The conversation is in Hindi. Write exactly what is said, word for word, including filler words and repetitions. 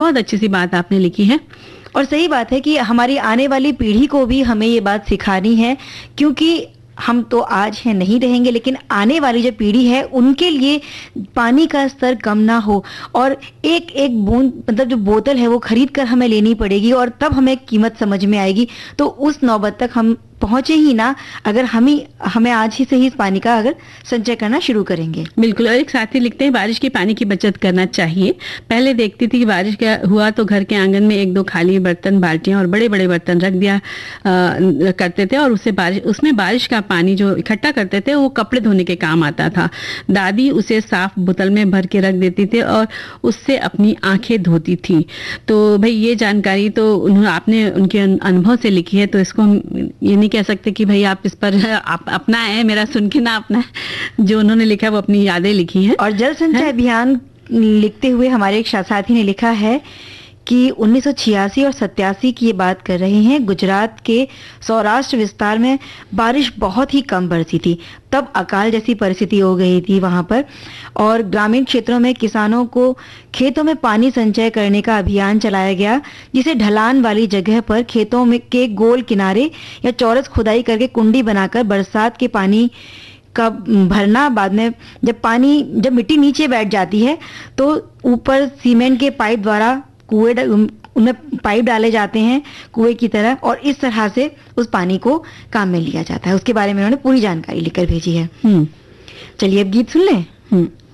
बहुत अच्छी सी बात आपने लिखी है। और सही बात है कि हमारी आने वाली पीढ़ी को भी हमें ये बात सिखानी है, क्योंकि हम तो आज हैं नहीं रहेंगे, लेकिन आने वाली जो पीढ़ी है उनके लिए पानी का स्तर कम ना हो, और एक एक बूंद मतलब जो बोतल है वो खरीद कर हमें लेनी पड़ेगी और तब हमें कीमत समझ में आएगी। तो उस नौबत तक हम पहुंचे ही ना अगर हम ही हमें आज ही से ही इस पानी का अगर संचय करना शुरू करेंगे। बिल्कुल। और एक साथी लिखते हैं बारिश के पानी की बचत करना चाहिए। पहले देखती थी कि बारिश का हुआ तो घर के आंगन में एक दो खाली बर्तन, बाल्टियां और बड़े बड़े बर्तन रख दिया आ, करते थे और उससे बारिश उसमें बारिश का पानी जो इकट्ठा करते थे वो कपड़े धोने के काम आता था। दादी उसे साफ बोतल में भर के रख देती थी और उससे अपनी आंखें धोती थी। तो भाई ये जानकारी तो उन्होंने आपने उनके अनुभव से लिखी है, तो इसको हम ये नहीं कह सकते कि भाई आप इस पर आप अपना है, मेरा सुन के ना अपना है। जो उन्होंने लिखा है वो अपनी यादें लिखी हैं। और जल संचय अभियान लिखते हुए हमारे एक साथी ने लिखा है कि उन्नीस सौ छियासी और सत्तासी की ये बात कर रहे हैं। गुजरात के सौराष्ट्र विस्तार में बारिश बहुत ही कम बरसी थी, तब अकाल जैसी परिस्थिति हो गई थी वहां पर, और ग्रामीण क्षेत्रों में किसानों को खेतों में पानी संचय करने का अभियान चलाया गया, जिसे ढलान वाली जगह पर खेतों में के गोल किनारे या चौरस खुदाई करके कुंडी बनाकर बरसात के पानी का भरना। बाद में जब पानी जब मिट्टी नीचे बैठ जाती है तो ऊपर सीमेंट के पाइप द्वारा कुएं उनमें पाइप डाले जाते हैं कुएं की तरह, और इस तरह से उस पानी को काम में लिया जाता है। उसके बारे में उन्होंने पूरी जानकारी लिखकर भेजी है। चलिए अब गीत सुन लें।